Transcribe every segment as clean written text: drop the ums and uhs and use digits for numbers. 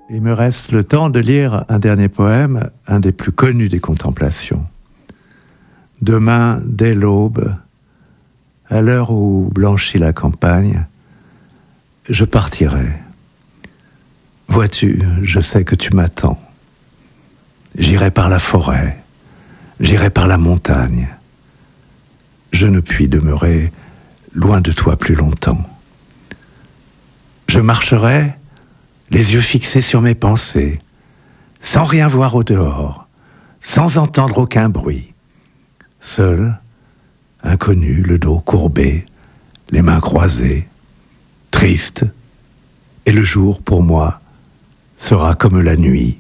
Il me reste le temps de lire un dernier poème, un des plus connus des Contemplations. Demain, dès l'aube, à l'heure où blanchit la campagne, je partirai. Vois-tu, je sais que tu m'attends. J'irai par la forêt, j'irai par la montagne. Je ne puis demeurer loin de toi plus longtemps. Je marcherai, les yeux fixés sur mes pensées, sans rien voir au dehors, sans entendre aucun bruit. Seul, inconnu, le dos courbé, les mains croisées, triste, et le jour, pour moi, sera comme la nuit.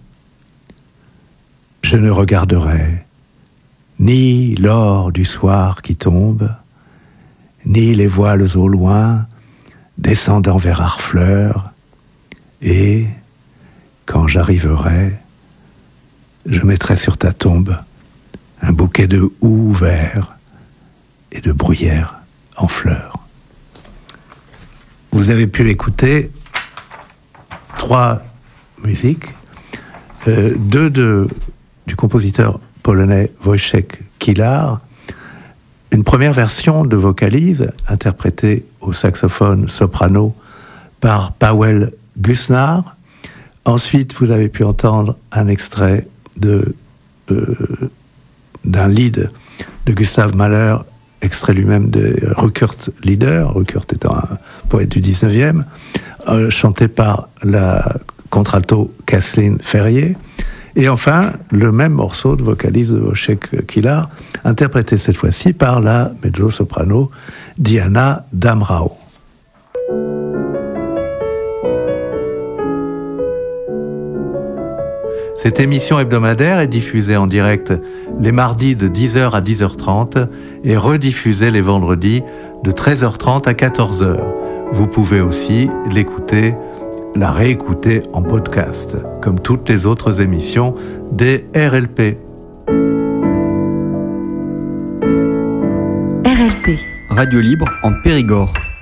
Je ne regarderai ni l'or du soir qui tombe, ni les voiles au loin, descendant vers Harfleur, et, quand j'arriverai, je mettrai sur ta tombe un bouquet de houx vert et de bruyère en fleurs. Vous avez pu l'écouter, 3 musiques, 2 du compositeur polonais Wojciech Kilar, une première version de vocalise interprétée au saxophone soprano par Paweł Gusnar. Ensuite, vous avez pu entendre un extrait d'un lied de Gustav Mahler, extrait lui-même de Rückert Lieder, Rückert étant un poète du 19e, chanté par la contralto Kathleen Ferrier. Et enfin, le même morceau de vocalise de Wojciech Kilar, interprété cette fois-ci par la mezzo-soprano Diana Damrau. Cette émission hebdomadaire est diffusée en direct les mardis de 10h à 10h30 et rediffusée les vendredis de 13h30 à 14h. Vous pouvez aussi la réécouter en podcast, comme toutes les autres émissions des RLP. RLP. Radio libre en Périgord.